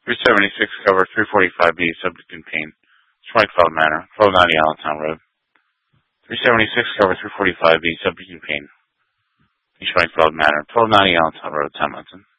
376 cover 345B, subject in pain. Schweigfeld Manor, 1290 Allentown Road. 376 cover 345B, subject in pain. Schweigfeld Manor, 1290 Allentown Road, Templeton.